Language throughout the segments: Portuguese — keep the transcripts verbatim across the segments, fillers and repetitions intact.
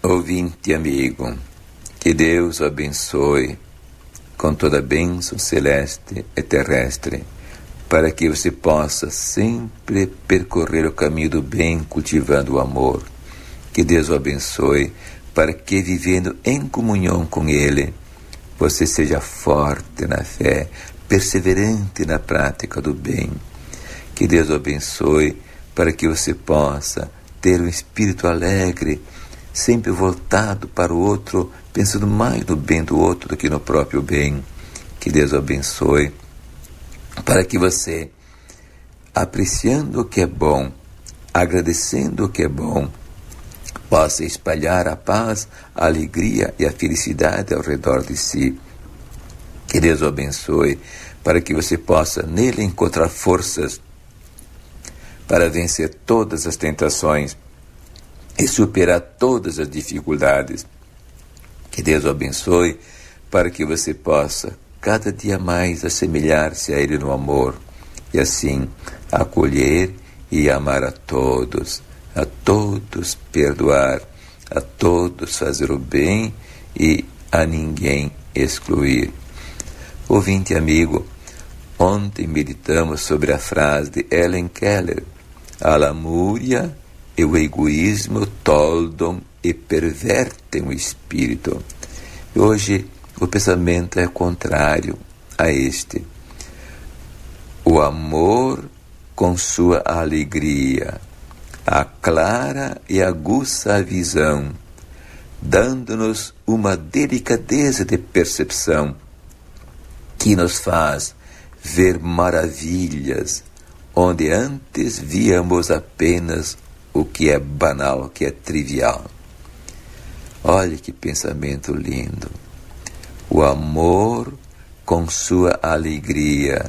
Ouvinte amigo, que Deus o abençoe com toda a bênção celeste e terrestre, para que você possa sempre percorrer o caminho do bem, cultivando o amor. Que Deus o abençoe, para que, vivendo em comunhão com Ele, você seja forte na fé, perseverante na prática do bem. Que Deus o abençoe, para que você possa ter um espírito alegre, sempre voltado para o outro, pensando mais no bem do outro do que no próprio bem. Que Deus o abençoe, para que você, apreciando o que é bom, agradecendo o que é bom, possa espalhar a paz, a alegria e a felicidade ao redor de si. Que Deus o abençoe, para que você possa nele encontrar forças para vencer todas as tentações e superar todas as dificuldades. Que Deus o abençoe, para que você possa cada dia mais assemelhar-se a Ele no amor, e assim acolher e amar a todos, a todos perdoar, a todos fazer o bem e a ninguém excluir. Ouvinte amigo, ontem meditamos sobre a frase de Helen Keller: a lamúria e o egoísmo toldam e pervertem o espírito. E hoje o pensamento é contrário a este. O amor, com sua alegria, aclara e aguça a visão, dando-nos uma delicadeza de percepção que nos faz ver maravilhas onde antes víamos apenas o que é banal, o que é trivial. Olhe que pensamento lindo. O amor, com sua alegria,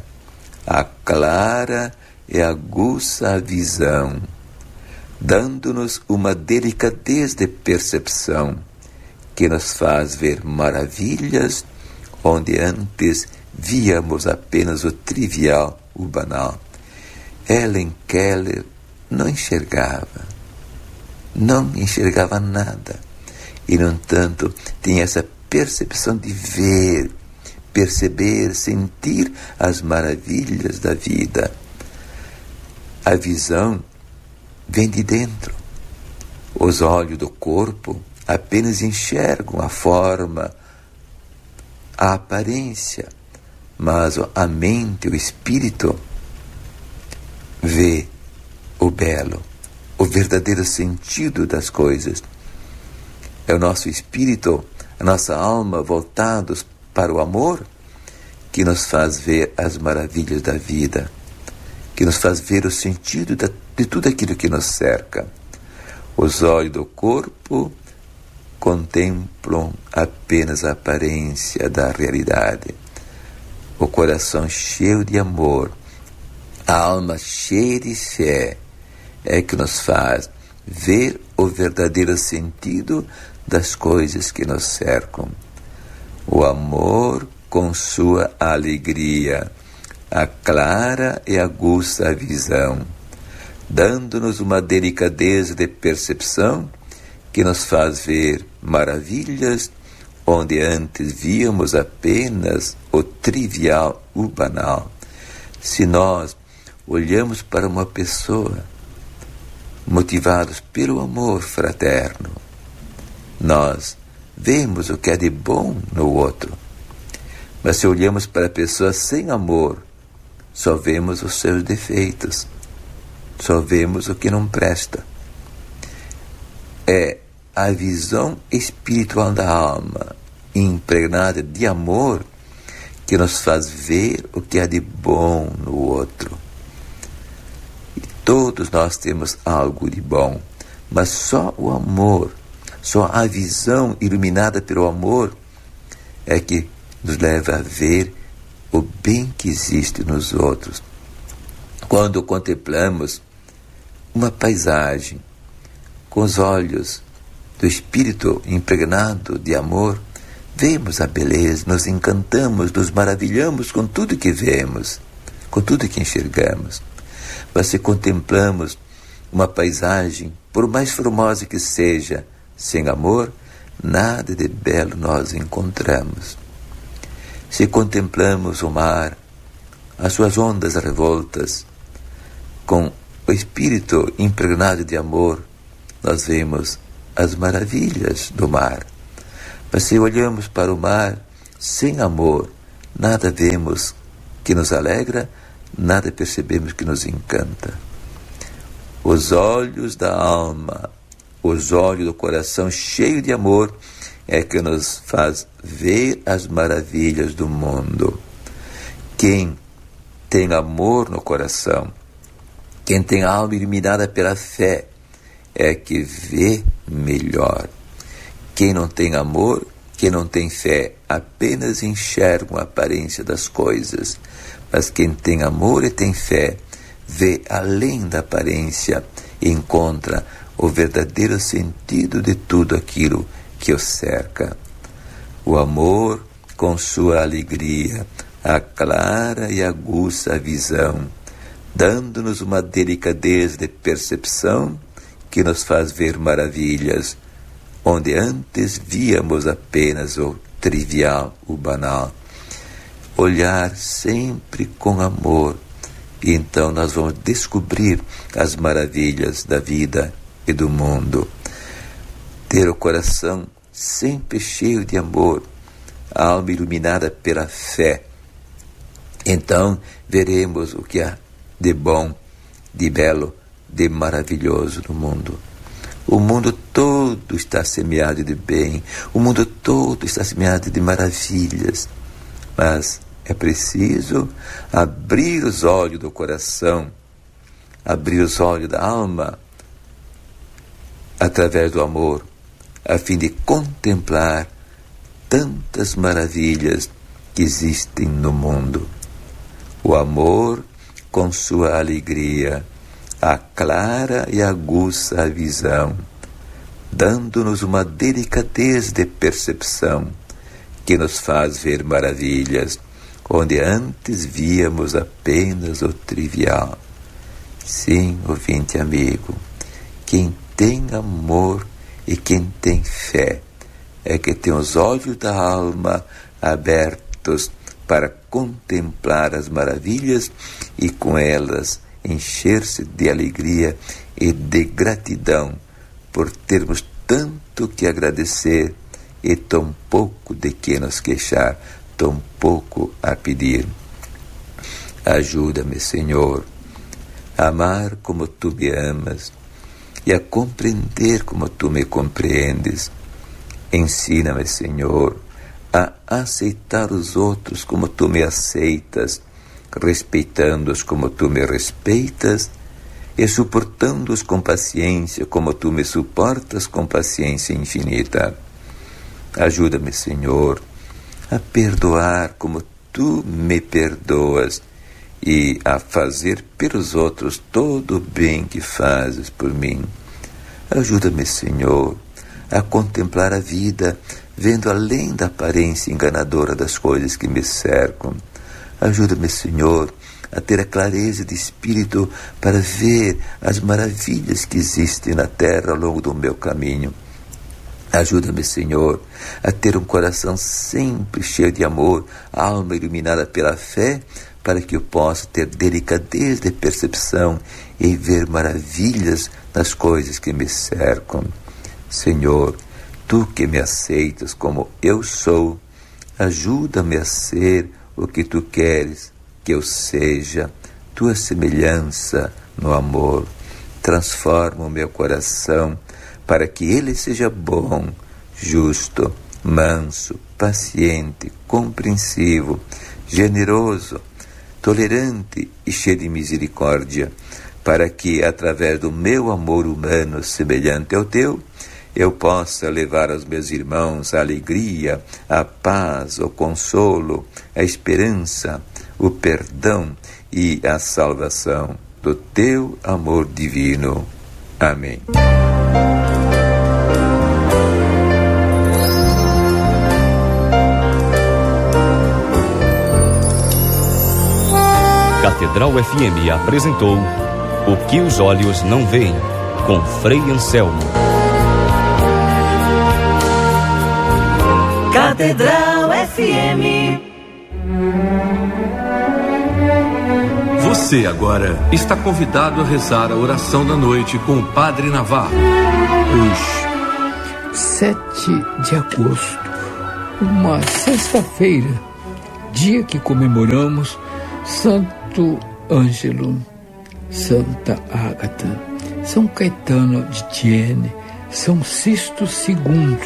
aclara e aguça a visão, dando-nos uma delicadeza de percepção que nos faz ver maravilhas onde antes víamos apenas o trivial, o banal. Helen Keller não enxergava, não enxergava nada, e no entanto tinha essa percepção de ver, perceber, sentir as maravilhas da vida. A visão vem de dentro. Os olhos do corpo apenas enxergam a forma, a aparência, mas a mente, o espírito, vê o belo, o verdadeiro sentido das coisas. É o nosso espírito, a nossa alma voltados para o amor que nos faz ver as maravilhas da vida, que nos faz ver o sentido de tudo aquilo que nos cerca. Os olhos do corpo contemplam apenas a aparência da realidade. O coração cheio de amor, a alma cheia de fé, é que nos faz ver o verdadeiro sentido das coisas que nos cercam. O amor, com sua alegria, aclara e aguça a visão, dando-nos uma delicadeza de percepção que nos faz ver maravilhas onde antes víamos apenas o trivial, o banal. Se nós olhamos para uma pessoa motivados pelo amor fraterno, nós vemos o que é de bom no outro. Mas se olhamos para a pessoa sem amor, só vemos os seus defeitos, só vemos o que não presta. É a visão espiritual da alma, impregnada de amor, que nos faz ver o que há de bom no outro. E todos nós temos algo de bom, mas só o amor, só a visão iluminada pelo amor é que nos leva a ver o bem que existe nos outros. Quando contemplamos uma paisagem com os olhos do espírito impregnado de amor, vemos a beleza, nos encantamos, nos maravilhamos com tudo que vemos, com tudo que enxergamos. Mas se contemplamos uma paisagem, por mais formosa que seja, Sem amor, nada de belo nós encontramos. Se contemplamos o mar, as suas ondas revoltas, com o espírito impregnado de amor, nós vemos as maravilhas do mar. Mas se olhamos para o mar sem amor, nada vemos que nos alegra, nada percebemos que nos encanta. Os olhos da alma, os olhos do coração cheio de amor, é que nos faz ver as maravilhas do mundo. Quem tem amor no coração, quem tem a alma iluminada pela fé, é que vê melhor. Quem não tem amor, quem não tem fé, apenas enxerga a aparência das coisas. Mas quem tem amor e tem fé, vê além da aparência e encontra o verdadeiro sentido de tudo aquilo que o cerca. O amor, com sua alegria, aclara e aguça a visão, dando-nos uma delicadeza de percepção que nos faz ver maravilhas, onde antes víamos apenas o trivial, o banal. Olhar sempre com amor, e então nós vamos descobrir as maravilhas da vida e do mundo. Ter o coração sempre cheio de amor, a alma iluminada pela fé. Então veremos o que há de bom, de belo, de maravilhoso no mundo. O mundo todo está semeado de bem, o mundo todo está semeado de maravilhas, mas é preciso abrir os olhos do coração, abrir os olhos da alma, através do amor, a fim de contemplar tantas maravilhas que existem no mundo. O amor, com sua alegria, aclara e aguça a visão, dando-nos uma delicadeza de percepção que nos faz ver maravilhas, onde antes víamos apenas o trivial. Sim, ouvinte amigo, quem tem amor e quem tem fé é que tem os olhos da alma abertos para contemplar as maravilhas e com elas encher-se de alegria e de gratidão por termos tanto que agradecer e tão pouco de que nos queixar, tão pouco a pedir. Ajuda-me, Senhor, a amar como Tu me amas e a compreender como Tu me compreendes. Ensina-me, Senhor, a aceitar os outros como Tu me aceitas, respeitando-os como Tu me respeitas e suportando-os com paciência como Tu me suportas com paciência infinita. Ajuda-me, Senhor, a perdoar como Tu me perdoas e a fazer pelos outros todo o bem que fazes por mim. Ajuda-me, Senhor, a contemplar a vida, vendo além da aparência enganadora das coisas que me cercam. Ajuda-me, Senhor, a ter a clareza de espírito para ver as maravilhas que existem na terra ao longo do meu caminho. Ajuda-me, Senhor, a ter um coração sempre cheio de amor, alma iluminada pela fé, para que eu possa ter delicadeza de percepção e ver maravilhas nas coisas que me cercam. Senhor, Tu que me aceitas como eu sou, ajuda-me a ser o que Tu queres que eu seja, Tua semelhança no amor. Transforma o meu coração para que ele seja bom, justo, manso, paciente, compreensivo, generoso, tolerante e cheio de misericórdia, para que, através do meu amor humano semelhante ao Teu, eu possa levar aos meus irmãos a alegria, a paz, o consolo, a esperança, o perdão e a salvação do Teu amor divino. Amém. Catedral F M apresentou O que os olhos não veem, com Frei Anselmo. Catedral F M. Você agora está convidado a rezar a oração da noite com o Padre Navarro. Hoje, sete de agosto, uma sexta-feira, dia que comemoramos Santo Ângelo, Santa Ágata, São Caetano de Thiene, São Sisto segundo.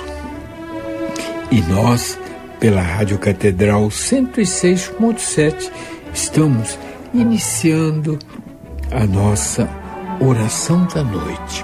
E nós, pela Rádio Catedral cento e seis ponto sete, estamos iniciando a nossa oração da noite.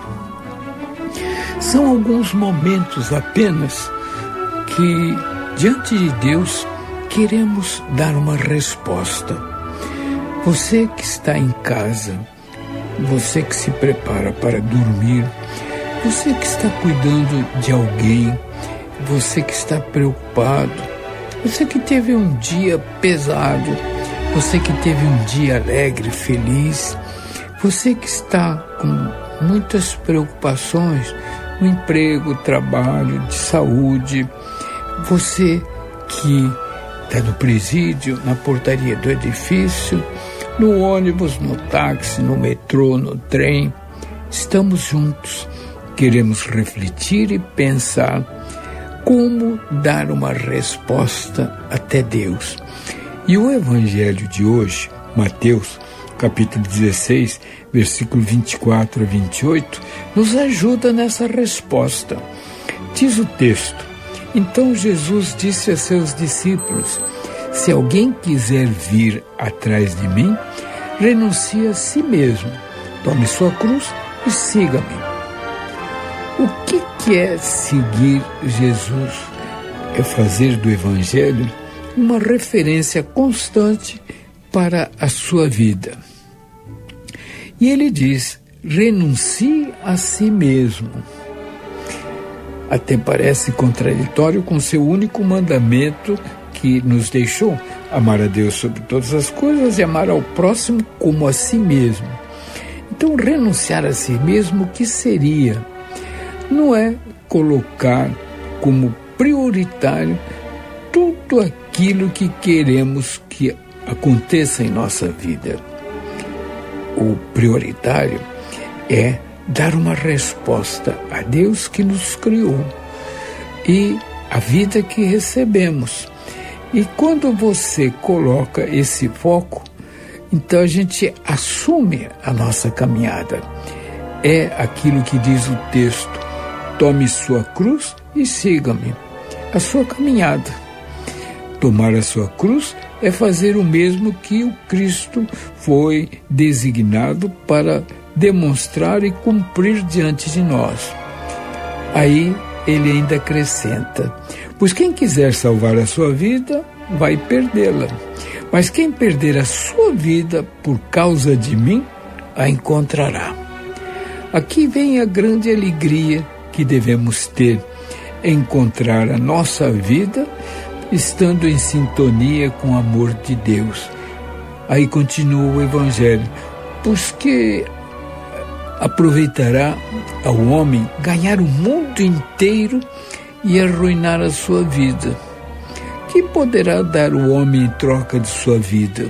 São alguns momentos apenas que, diante de Deus, queremos dar uma resposta. Você que está em casa, você que se prepara para dormir, você que está cuidando de alguém, você que está preocupado, você que teve um dia pesado, você que teve um dia alegre, feliz, você que está com muitas preocupações no emprego, trabalho, de saúde, você que está no presídio, na portaria do edifício, no ônibus, no táxi, no metrô, no trem, estamos juntos, queremos refletir e pensar como dar uma resposta até Deus. E o Evangelho de hoje, Mateus, capítulo dezesseis, versículo vinte e quatro a vinte e oito, nos ajuda nessa resposta. Diz o texto: então Jesus disse a seus discípulos: se alguém quiser vir atrás de mim, renuncie a si mesmo, tome sua cruz e siga-me. O que, que é seguir Jesus? É fazer do Evangelho uma referência constante para a sua vida. E ele diz: renuncie a si mesmo. Até parece contraditório com seu único mandamento que nos deixou: amar a Deus sobre todas as coisas e amar ao próximo como a si mesmo. Então, renunciar a si mesmo, o que seria? Não é colocar como prioritário tudo aquilo que queremos que aconteça em nossa vida. O prioritário é dar uma resposta a Deus que nos criou e a vida que recebemos. E quando você coloca esse foco, então a gente assume a nossa caminhada. É aquilo que diz o texto: tome sua cruz e siga-me. A sua caminhada. Tomar a sua cruz é fazer o mesmo que o Cristo foi designado para demonstrar e cumprir diante de nós. Aí ele ainda acrescenta: pois quem quiser salvar a sua vida, vai perdê-la. Mas quem perder a sua vida por causa de mim, a encontrará. Aqui vem a grande alegria que devemos ter: encontrar a nossa vida estando em sintonia com o amor de Deus. Aí continua o Evangelho: pois que aproveitará ao homem ganhar o mundo inteiro e arruinar a sua vida? Que poderá dar o homem em troca de sua vida?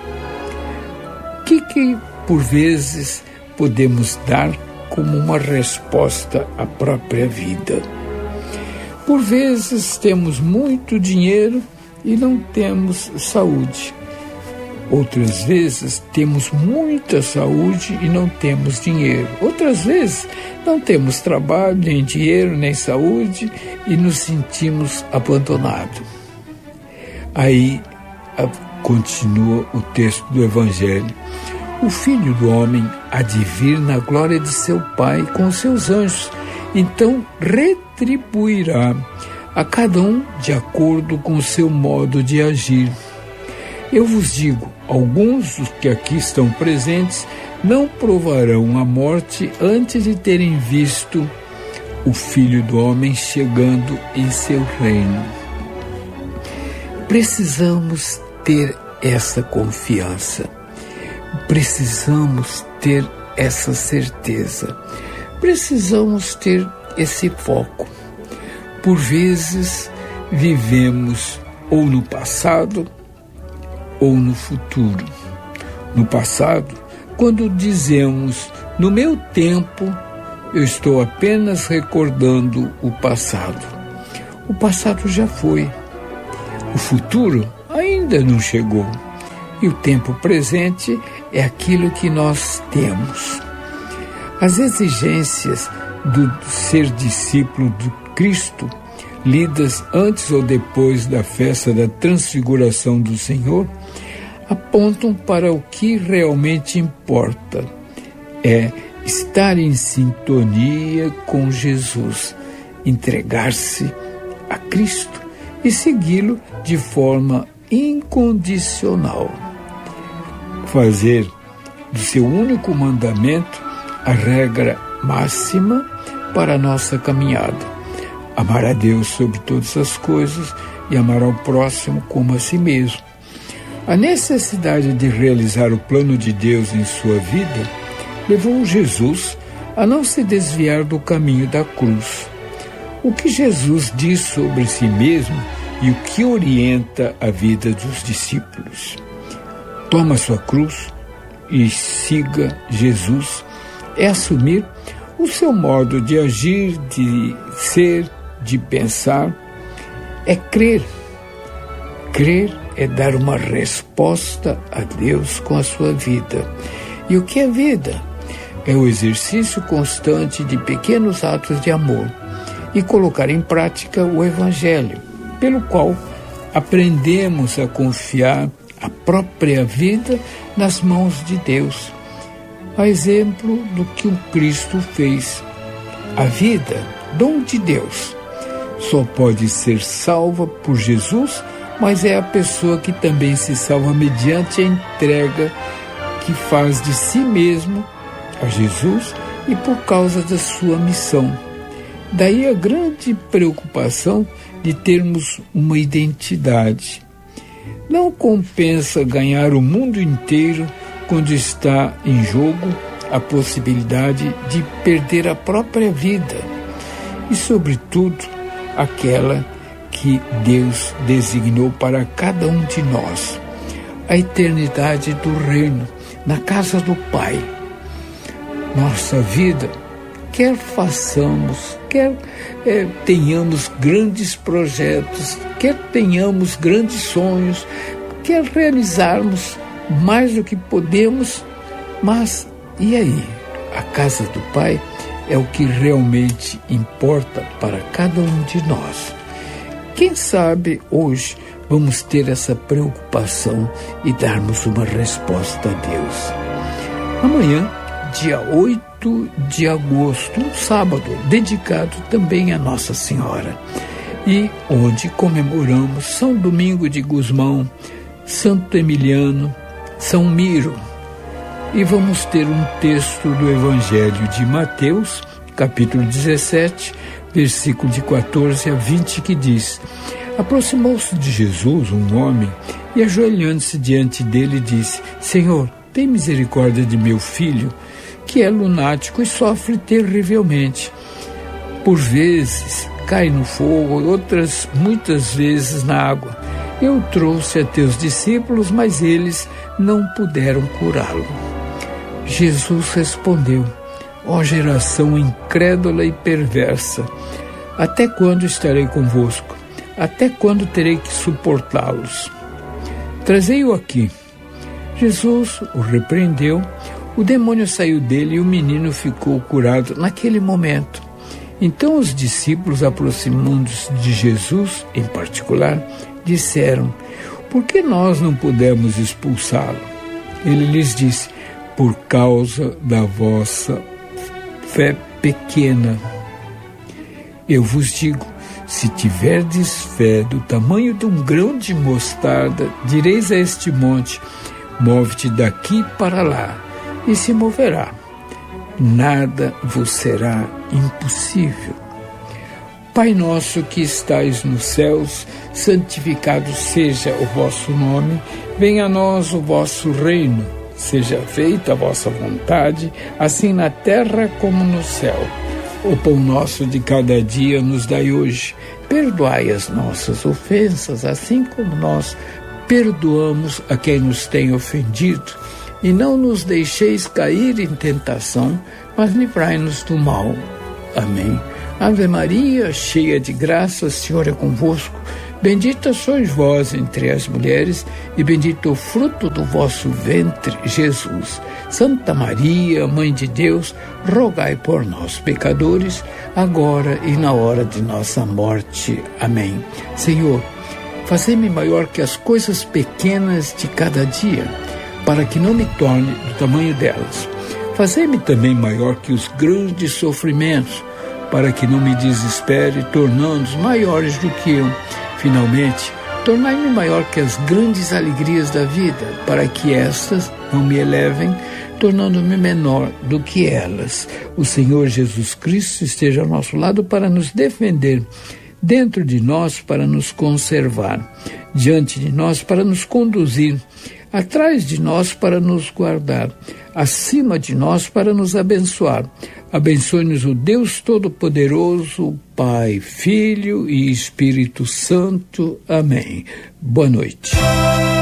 O que, que por vezes podemos dar como uma resposta à própria vida? Por vezes temos muito dinheiro e não temos saúde. Outras vezes temos muita saúde e não temos dinheiro. Outras vezes não temos trabalho, nem dinheiro, nem saúde e nos sentimos abandonados. Aí a, continua o texto do Evangelho: o Filho do Homem há de vir na glória de seu Pai com os seus anjos. Então retribuirá a cada um de acordo com o seu modo de agir. Eu vos digo, alguns dos que aqui estão presentes não provarão a morte antes de terem visto o Filho do Homem chegando em seu reino. Precisamos ter essa confiança, precisamos ter essa certeza, precisamos ter esse foco. Por vezes vivemos ou no passado ou no futuro. No passado, quando dizemos, no meu tempo, eu estou apenas recordando o passado. O passado já foi. O futuro ainda não chegou. E o tempo presente é aquilo que nós temos. As exigências do ser discípulo de Cristo, lidas antes ou depois da festa da transfiguração do Senhor, apontam para o que realmente importa. É estar em sintonia com Jesus, entregar-se a Cristo e segui-lo de forma incondicional. Fazer do seu único mandamento a regra máxima para a nossa caminhada. Amar a Deus sobre todas as coisas e amar ao próximo como a si mesmo. A necessidade de realizar o plano de Deus em sua vida levou Jesus a não se desviar do caminho da cruz. O que Jesus diz sobre si mesmo e o que orienta a vida dos discípulos. Toma sua cruz e siga Jesus é assumir o seu modo de agir, de ser, de pensar, é crer. Crer é dar uma resposta a Deus com a sua vida. E o que é vida? É o exercício constante de pequenos atos de amor e colocar em prática o Evangelho, pelo qual aprendemos a confiar a própria vida nas mãos de Deus, a exemplo do que o Cristo fez. A vida, dom de Deus, só pode ser salva por Jesus, mas é a pessoa que também se salva mediante a entrega que faz de si mesmo a Jesus e por causa da sua missão. Daí a grande preocupação de termos uma identidade. Não compensa ganhar o mundo inteiro quando está em jogo a possibilidade de perder a própria vida e, sobretudo, aquela que Deus designou para cada um de nós, a eternidade do reino, na casa do Pai. Nossa vida, quer façamos, quer é, tenhamos grandes projetos, quer tenhamos grandes sonhos, quer realizarmos mais do que podemos, mas e aí? A casa do Pai é o que realmente importa para cada um de nós. Quem sabe hoje vamos ter essa preocupação e darmos uma resposta a Deus. Amanhã, dia oito de agosto, um sábado, dedicado também a Nossa Senhora, e onde comemoramos São Domingo de Gusmão, Santo Emiliano, São Miro. E vamos ter um texto do Evangelho de Mateus, capítulo dezessete, versículo de quatorze a vinte, que diz: aproximou-se de Jesus um homem e, ajoelhando-se diante dele, disse: Senhor, tem misericórdia de meu filho, que é lunático e sofre terrivelmente. Por vezes cai no fogo, outras muitas vezes na água. Eu trouxe a teus discípulos, mas eles não puderam curá-lo. Jesus respondeu: ó geração incrédula e perversa, até quando estarei convosco? Até quando terei que suportá-los? Trazei-o aqui. Jesus o repreendeu, o demônio saiu dele e o menino ficou curado naquele momento. Então os discípulos, aproximando-se de Jesus, em particular, disseram: por que nós não pudemos expulsá-lo? Ele lhes disse: por causa da vossa fé pequena. Eu vos digo, se tiverdes fé do tamanho de um grão de mostarda, direis a este monte: move-te daqui para lá, e se moverá. Nada vos será impossível. Pai nosso que estais nos céus, santificado seja o vosso nome, venha a nós o vosso reino, seja feita a vossa vontade, assim na terra como no céu. O pão nosso de cada dia nos dai hoje. Perdoai as nossas ofensas, assim como nós perdoamos a quem nos tem ofendido. E não nos deixeis cair em tentação, mas livrai-nos do mal. Amém. Ave Maria, cheia de graça, o Senhor é convosco. Bendita sois vós entre as mulheres, e bendito o fruto do vosso ventre, Jesus. Santa Maria, Mãe de Deus, rogai por nós, pecadores, agora e na hora de nossa morte. Amém. Senhor, fazei-me maior que as coisas pequenas de cada dia, para que não me torne do tamanho delas. Fazei-me também maior que os grandes sofrimentos, para que não me desespere, tornando-os maiores do que eu. Finalmente, tornai-me maior que as grandes alegrias da vida, para que estas não me elevem, tornando-me menor do que elas. O Senhor Jesus Cristo esteja ao nosso lado para nos defender, dentro de nós para nos conservar, diante de nós para nos conduzir, atrás de nós para nos guardar, acima de nós para nos abençoar. Abençoe-nos o Deus Todo-Poderoso, Pai, Filho e Espírito Santo. Amém. Boa noite.